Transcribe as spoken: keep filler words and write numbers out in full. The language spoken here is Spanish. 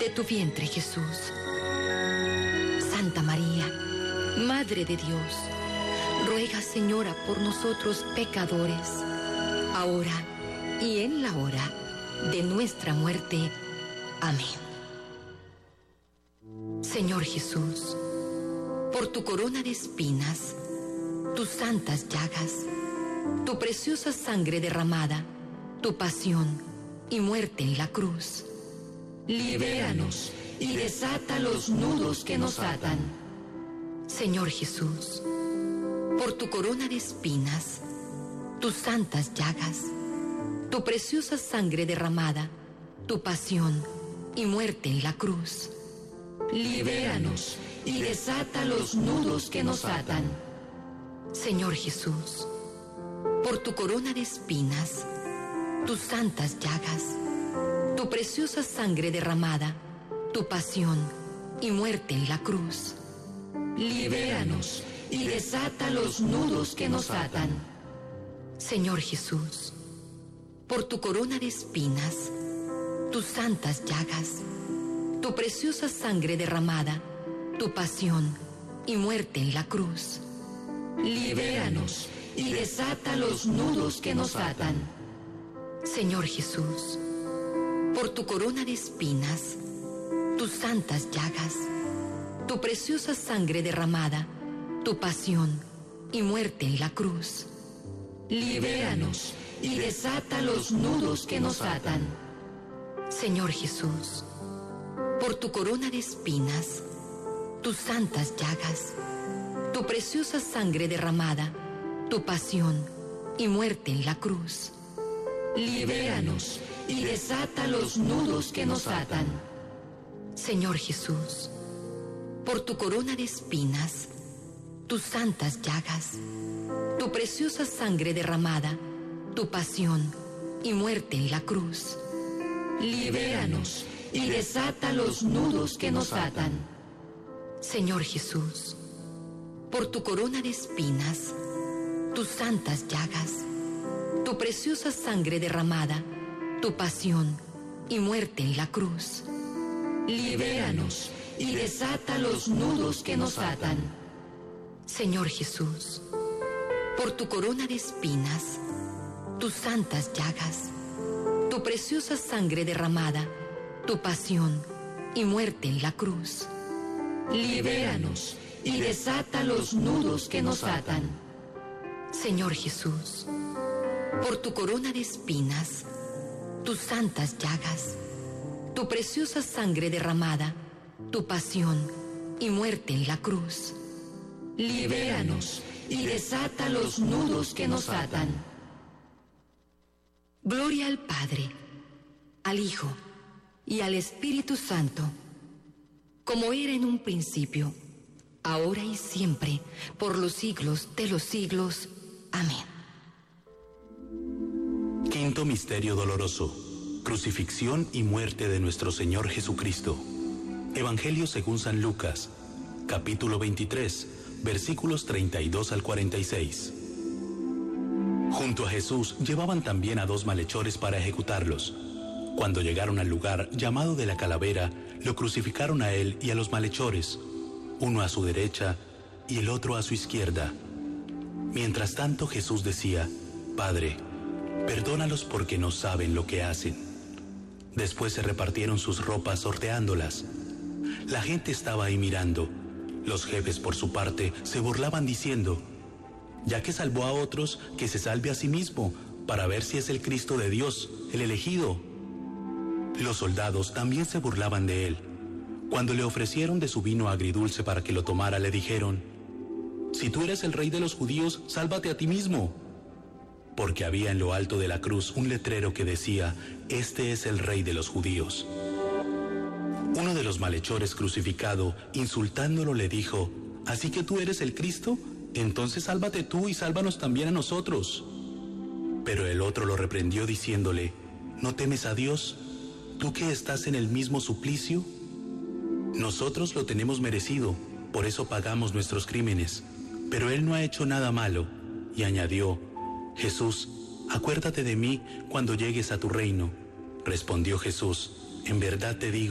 de tu vientre, Jesús. Santa María, Madre de Dios, ruega, Señora, por nosotros pecadores, ahora y en la hora de nuestra muerte. Amén. Señor Jesús, por tu corona de espinas, tus santas llagas, tu preciosa sangre derramada, tu pasión y muerte en la cruz, libéranos y desata los nudos que nos atan. Señor Jesús, por tu corona de espinas, tus santas llagas, tu preciosa sangre derramada, tu pasión y muerte en la cruz, libéranos y desata los nudos que nos atan. Señor Jesús, por tu corona de espinas, tus santas llagas, tu preciosa sangre derramada, tu pasión y muerte en la cruz, libéranos y desata los nudos que nos atan. Señor Jesús, por tu corona de espinas, tus santas llagas, tu preciosa sangre derramada, tu pasión y muerte en la cruz, libéranos y desata los nudos que nos atan. Señor Jesús, por tu corona de espinas, tus santas llagas, tu preciosa sangre derramada, tu pasión y muerte en la cruz, libéranos y desata los nudos que nos atan. Señor Jesús, por tu corona de espinas, tus santas llagas, tu preciosa sangre derramada, tu pasión y muerte en la cruz, libéranos y desata los nudos que nos atan. Señor Jesús, por tu corona de espinas, tus santas llagas, tu preciosa sangre derramada, tu pasión y muerte en la cruz, libéranos y desata los nudos que nos atan. Señor Jesús, por tu corona de espinas, tus santas llagas, tu preciosa sangre derramada, tu pasión y muerte en la cruz, libéranos y desata los nudos que nos atan. Señor Jesús, por tu corona de espinas, tus santas llagas, tu preciosa sangre derramada, tu pasión y muerte en la cruz, libéranos y desata los nudos que nos atan. Señor Jesús, por tu corona de espinas, tus santas llagas, tu preciosa sangre derramada, tu pasión y muerte en la cruz, libéranos y desata los nudos que nos atan. Gloria al Padre, al Hijo y al Espíritu Santo, como era en un principio, ahora y siempre, por los siglos de los siglos. Amén. Quinto misterio doloroso: crucifixión y muerte de nuestro Señor Jesucristo. Evangelio según San Lucas, capítulo veintitrés, versículos treinta y dos al cuarenta y seis. Junto a Jesús llevaban también a dos malhechores para ejecutarlos. Cuando llegaron al lugar llamado de la Calavera, lo crucificaron a él y a los malhechores, uno a su derecha y el otro a su izquierda. Mientras tanto Jesús decía: Padre, perdónalos porque no saben lo que hacen. Después se repartieron sus ropas sorteándolas. La gente estaba ahí mirando. Los jefes, por su parte, se burlaban diciendo: ya que salvó a otros, que se salve a sí mismo, para ver si es el Cristo de Dios, el elegido. Los soldados también se burlaban de él. Cuando le ofrecieron de su vino agridulce para que lo tomara, le dijeron: si tú eres el rey de los judíos, sálvate a ti mismo. Porque había en lo alto de la cruz un letrero que decía: este es el rey de los judíos. Uno de los malhechores crucificado, insultándolo, le dijo: ¿así que tú eres el Cristo? Entonces sálvate tú y sálvanos también a nosotros. Pero el otro lo reprendió diciéndole: ¿no temes a Dios, tú que estás en el mismo suplicio? Nosotros lo tenemos merecido, por eso pagamos nuestros crímenes, pero él no ha hecho nada malo. Y añadió: Jesús, acuérdate de mí cuando llegues a tu reino. Respondió Jesús: en verdad te digo,